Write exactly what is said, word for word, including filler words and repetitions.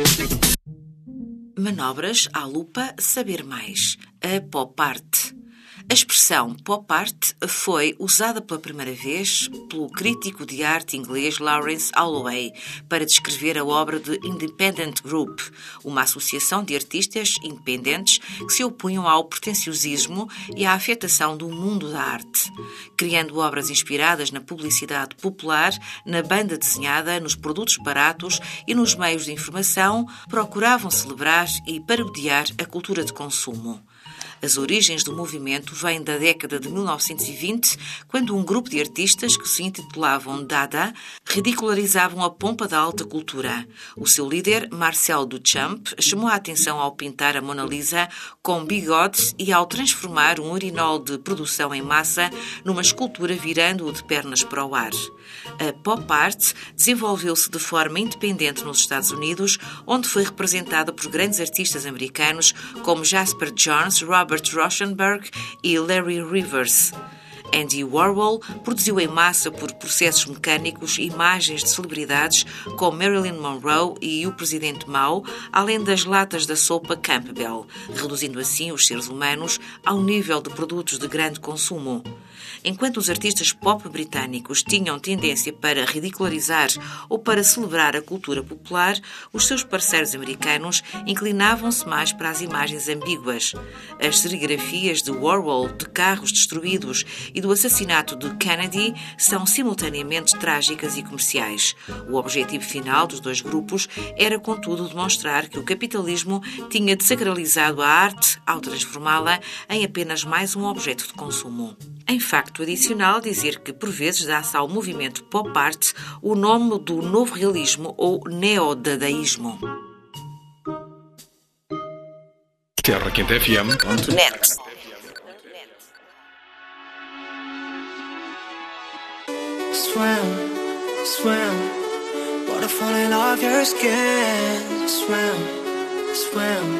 Manobras à lupa, saber mais. A pop art. A expressão pop art foi usada pela primeira vez pelo crítico de arte inglês Lawrence Holloway para descrever a obra de Independent Group, uma associação de artistas independentes que se opunham ao pretenciosismo e à afetação do mundo da arte, criando obras inspiradas na publicidade popular, na banda desenhada, nos produtos baratos e nos meios de informação. Procuravam celebrar e parodiar a cultura de consumo. As origens do movimento vêm da década de mil novecentos e vinte, quando um grupo de artistas que se intitulavam Dada ridicularizavam a pompa da alta cultura. O seu líder, Marcel Duchamp, chamou a atenção ao pintar a Mona Lisa com bigode e ao transformar um urinol de produção em massa numa escultura virando-o de pernas para o ar. A pop art desenvolveu-se de forma independente nos Estados Unidos, onde foi representada por grandes artistas americanos como Jasper Johns, Robert Rauschenberg e Larry Rivers. Andy Warhol produziu em massa por processos mecânicos imagens de celebridades como Marilyn Monroe e o presidente Mao, além das latas da sopa Campbell, reduzindo assim os seres humanos ao nível de produtos de grande consumo. Enquanto os artistas pop britânicos tinham tendência para ridicularizar ou para celebrar a cultura popular, os seus parceiros americanos inclinavam-se mais para as imagens ambíguas. As serigrafias de Warhol de carros destruídos e do assassinato de Kennedy são simultaneamente trágicas e comerciais. O objetivo final dos dois grupos era, contudo, demonstrar que o capitalismo tinha desacralizado a arte ao transformá-la em apenas mais um objeto de consumo. Em facto adicional, dizer que por vezes dá-se ao movimento pop art o nome do novo realismo ou neodadaísmo. Terra Quente F M ponto net. Swim, swim, water falling off your skin. Swim, swim.